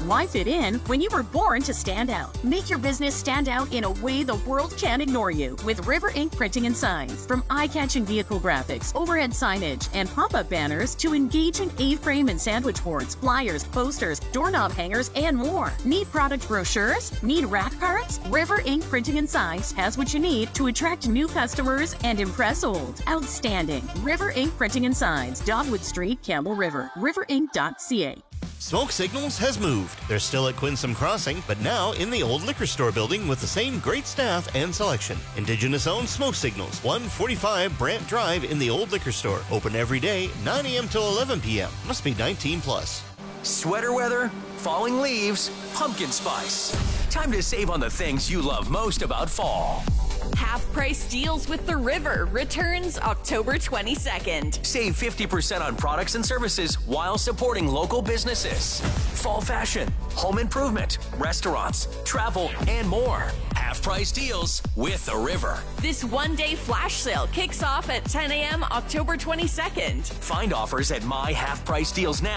Why fit in when you were born to stand out? Make your business stand out in a way the world can't ignore you with River Ink Printing and Signs. From eye-catching vehicle graphics, overhead signage, and pop-up banners to engaging A-frame and sandwich boards, flyers, posters, doorknob hangers, and more. Need product brochures? Need rack cards? River Ink Printing and Signs has what you need to attract new customers and impress old. Outstanding. River Ink Printing and Signs, Dogwood Street, Campbell River. RiverInk.ca. Smoke Signals has moved. They're still at Quinsam Crossing, but now in the old liquor store building with the same great staff and selection. Indigenous-owned Smoke Signals, 145 Brant Drive in the old liquor store. Open every day, 9 a.m. till 11 p.m. Must be 19 plus. Sweater weather, falling leaves, pumpkin spice. Time to save on the things you love most about fall. Half-price deals with The River returns October 22nd. Save 50% on products and services while supporting local businesses. Fall fashion, home improvement, restaurants, travel, and more. Half-price deals with The River. This one-day flash sale kicks off at 10 a.m. October 22nd. Find offers at My Half Price Deals now.